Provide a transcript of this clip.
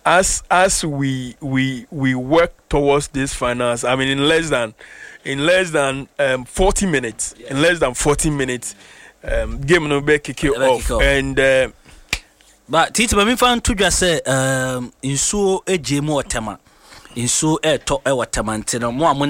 as we work towards this finals, I mean, in less than 40 minutes, game no be kick it off, and but Tito, me fan to just say in so a game or tema in so a to our tamantino more